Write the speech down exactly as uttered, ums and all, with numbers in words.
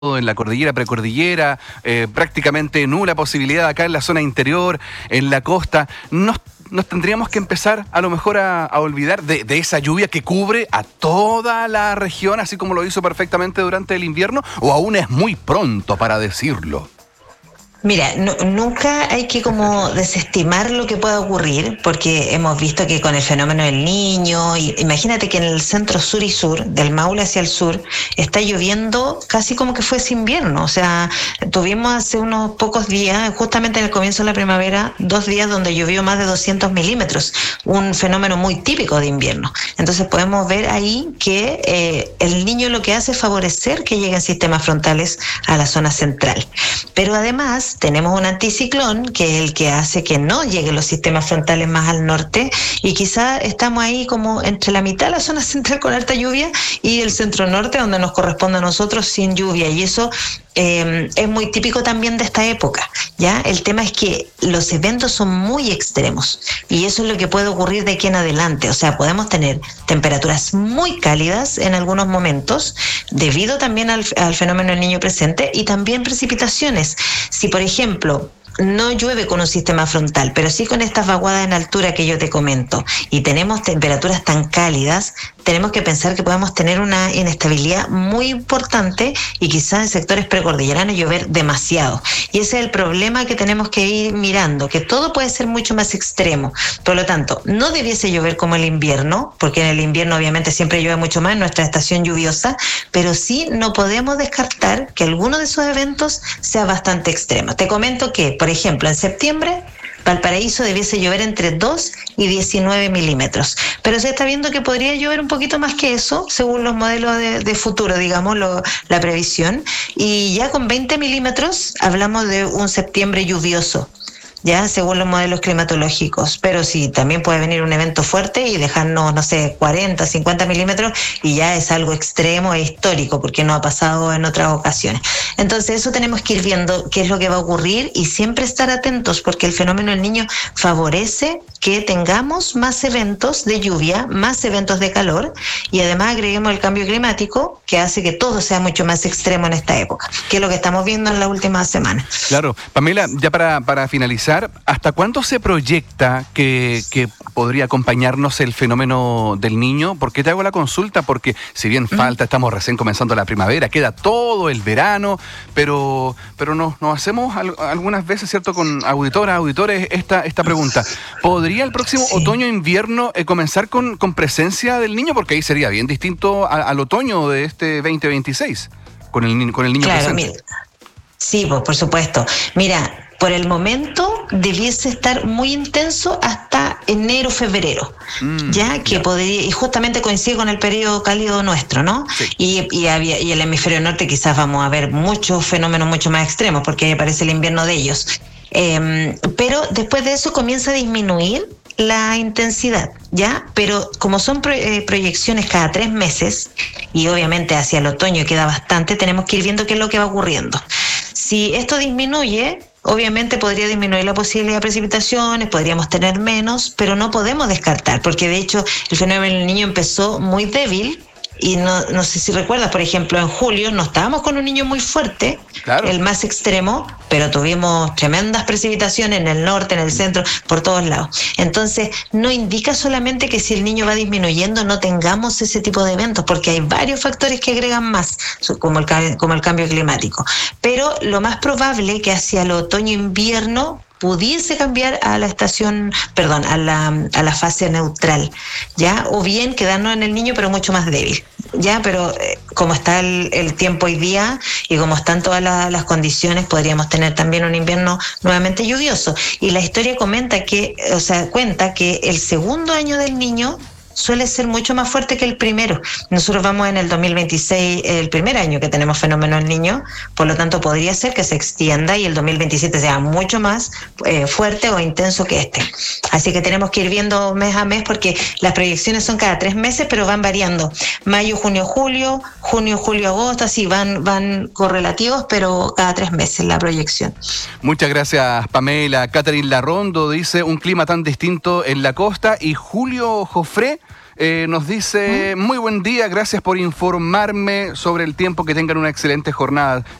en la cordillera, precordillera, eh, prácticamente nula posibilidad acá en la zona interior, en la costa. Nos, nos tendríamos que empezar a lo mejor a, a olvidar de, de esa lluvia que cubre a toda la región, así como lo hizo perfectamente durante el invierno, o aún es muy pronto para decirlo. Mira, no, nunca hay que como desestimar lo que pueda ocurrir, porque hemos visto que con el fenómeno del Niño, y imagínate que en el centro sur y sur, del Maule hacia el sur, está lloviendo casi como que fuese invierno. O sea, tuvimos hace unos pocos días, justamente en el comienzo de la primavera, dos días donde llovió más de doscientos milímetros, un fenómeno muy típico de invierno. Entonces podemos ver ahí que eh, el Niño lo que hace es favorecer que lleguen sistemas frontales a la zona central. Pero además tenemos un anticiclón que es el que hace que no lleguen los sistemas frontales más al norte, y quizá estamos ahí como entre la mitad de la zona central con alta lluvia y el centro norte, donde nos corresponde a nosotros, sin lluvia, y eso eh, es muy típico también de esta época. ¿Ya? El tema es que los eventos son muy extremos y eso es lo que puede ocurrir de aquí en adelante. O sea, podemos tener temperaturas muy cálidas en algunos momentos debido también al, al fenómeno del Niño presente, y también precipitaciones. Si por ejemplo no llueve con un sistema frontal, pero sí con estas vaguadas en altura que yo te comento, y tenemos temperaturas tan cálidas, tenemos que pensar que podemos tener una inestabilidad muy importante y quizás en sectores precordilleranos llover demasiado. Y ese es el problema que tenemos que ir mirando, que todo puede ser mucho más extremo. Por lo tanto, no debiese llover como el invierno, porque en el invierno obviamente siempre llueve mucho más en nuestra estación lluviosa, pero sí no podemos descartar que alguno de esos eventos sea bastante extremo. Te comento que, por ejemplo, en septiembre Valparaíso debiese llover entre dos y diecinueve milímetros, pero se está viendo que podría llover un poquito más que eso, según los modelos de, de futuro, digamos, lo, la previsión, y ya con veinte milímetros hablamos de un septiembre lluvioso, ya según los modelos climatológicos. Pero sí, también puede venir un evento fuerte y dejarnos, no sé, cuarenta, cincuenta milímetros, y ya es algo extremo e histórico, porque no ha pasado en otras ocasiones. Entonces eso tenemos que ir viendo qué es lo que va a ocurrir y siempre estar atentos, porque el fenómeno del Niño favorece que tengamos más eventos de lluvia, más eventos de calor, y además agreguemos el cambio climático, que hace que todo sea mucho más extremo en esta época, que es lo que estamos viendo en las últimas semanas. Claro. Pamela, ya para, para finalizar, ¿hasta cuándo se proyecta que, que podría acompañarnos el fenómeno del Niño? ¿Por qué te hago la consulta? Porque si bien falta, estamos recién comenzando la primavera, queda todo el verano, pero, pero nos, nos hacemos al, algunas veces, ¿cierto?, con auditoras, auditores, esta, esta pregunta. ¿Podría el próximo sí. otoño-invierno eh, comenzar con, con presencia del Niño? Porque ahí sería bien distinto a, al otoño de este veinte veintiséis, con el, con el Niño claro, presente. Mira. Sí, pues por supuesto. Mira, por el momento debiese estar muy intenso hasta enero, febrero, mm, ya que yeah. podría, y justamente coincide con el periodo cálido nuestro, ¿no? Sí. Y, y, había, y el hemisferio norte quizás vamos a ver muchos fenómenos mucho más extremos, porque parece el invierno de ellos. Eh, pero después de eso comienza a disminuir la intensidad, ¿ya? Pero como son pro, eh, proyecciones cada tres meses, y obviamente hacia el otoño queda bastante, tenemos que ir viendo qué es lo que va ocurriendo. Si esto disminuye, obviamente podría disminuir la posibilidad de precipitaciones, podríamos tener menos, pero no podemos descartar, porque de hecho el fenómeno del Niño empezó muy débil. Y no, no sé si recuerdas, por ejemplo, en julio no estábamos con un Niño muy fuerte, claro. el más extremo, pero tuvimos tremendas precipitaciones en el norte, en el centro, por todos lados. Entonces, no indica solamente que si el Niño va disminuyendo no tengamos ese tipo de eventos, porque hay varios factores que agregan más, como el, como el cambio climático. Pero lo más probable es que hacia el otoño-invierno pudiese cambiar a la estación, perdón, a la, a la fase neutral, ¿ya? O bien quedarnos en el Niño, pero mucho más débil, ¿ya? Pero eh, como está el, el tiempo hoy día y como están todas la, las condiciones, podríamos tener también un invierno nuevamente lluvioso. Y la historia comenta que, o sea, cuenta que el segundo año del Niño suele ser mucho más fuerte que el primero. Nosotros vamos en el dos mil veintiséis, el primer año que tenemos fenómeno del Niño, por lo tanto podría ser que se extienda y el dos mil veintisiete sea mucho más eh, fuerte o intenso que este. Así que tenemos que ir viendo mes a mes, porque las proyecciones son cada tres meses, pero van variando. Mayo, junio, julio, junio, julio, agosto, así van, van correlativos, pero cada tres meses la proyección. Muchas gracias, Pamela. Catherine Larrondo dice: un clima tan distinto en la costa. Y Julio Jofré Eh, nos dice, muy buen día, gracias por informarme sobre el tiempo, que tengan una excelente jornada.